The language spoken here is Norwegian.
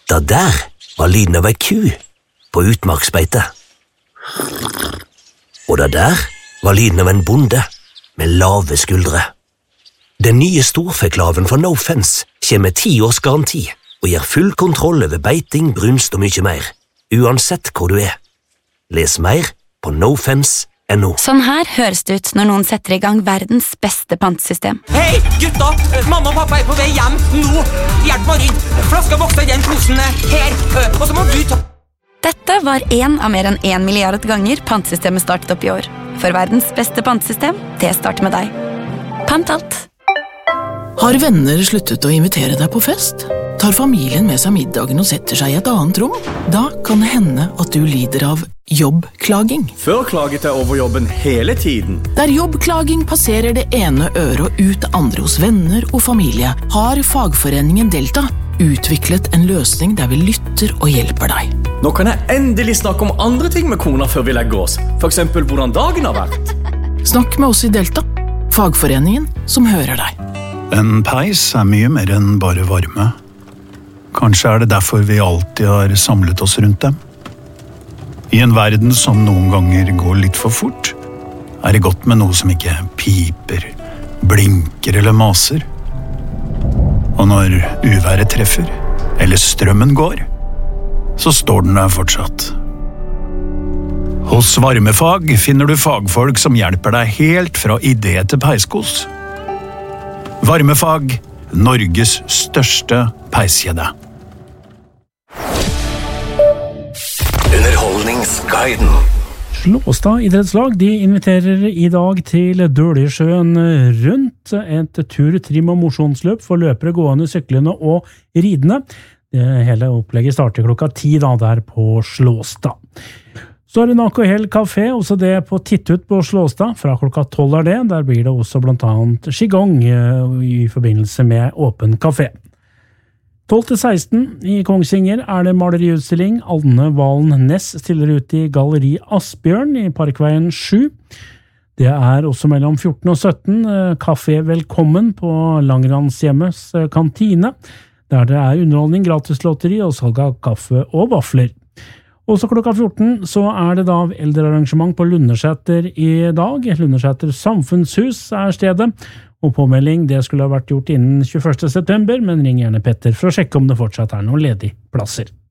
Det der var lyden av ei ku på utmarksbeite. Og det der var lyden av en bonde med lave skuldre. Den nye storfeklaven fra No Fence kommer med 10 års garanti og gir full kontroll over beiting, brunst og mye mer, uansett hvor du er. Les mer på nofence.no. Sånn her høres det ut når noen setter i gang verdens beste pantesystem. Hei, gutta! Mamma og pappa er på vei hjem nå! Hjelp meg inn! Flaska vokser i den posen her, og så må du ta... Dette var en av mer enn 1 milliard ganger pantesystemet startet opp i år. For verdens beste pantesystem, det starter med deg. Pant alt. Har venner sluttet å invitere deg på fest? Tar familien med seg middagen og setter seg i et annet rom? Da kan det hende at du lider av jobbklaging. Før klaget jeg over jobben hele tiden. Der jobbklaging passerer det ene øret og ut det andre hos venner og familie, har fagforeningen Delta utviklet en løsning der vi lytter og hjelper deg. Nå kan jeg endelig snakke om andre ting med kona før vi legger oss. For eksempel hvordan dagen har vært. Snakk med oss i Delta, fagforeningen som hører deg. En peis er mye mer enn bare varme. Kanskje er det derfor vi alltid har samlet oss rundt dem. I en verden som noen ganger går litt for fort, er det godt med noe som ikke piper, blinker eller maser. Og når uværet treffer, eller strømmen går, så står den der fortsatt. Hos Varmefag finner du fagfolk som hjelper deg helt fra idé til peiskos. Varmefag, Norges største peiskjede. Underholdningsguiden. Slåstad idrettslag de inviterer i dag til Døljesjøen rundt, et tur, trim og mosjonsløp for løpere, gående, syklende og ridende. Det hele opplegget starter klokka 10 da, der på Slåstad. Så er det Nakohel Café, også det på Tittut på Slåstad, fra klokka 12 er det. Der blir det også blant annet Qigong i forbindelse med åpen kafé. 12-16 i Kongsvinger er det maleriutstilling. Anne Valen Næss stiller ut i Galleri Asbjørn i Parkveien 7. Det er også mellom 14 og 17 Kafé Velkommen på Langrandshjemmets kantine, der det er underholdning, gratislotteri og salg av kaffe og vafler. Også klokka 14 så er det da eldrearrangement på Lundersæter i dag. Lundersæter Samfunnshus er stedet, og påmelding det skulle ha vært gjort innen 21. september, men ring gjerne Petter for å sjekke om det fortsatt er noen ledige plasser.